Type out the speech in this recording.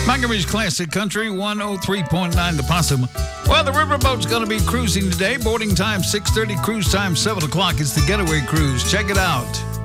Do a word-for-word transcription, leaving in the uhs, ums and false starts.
Montgomery's Classic Country, one oh three point nine The Possum. Well, the riverboat's going to be cruising today. Boarding time six thirty, cruise time seven o'clock. It's the Getaway Cruise. Check it out.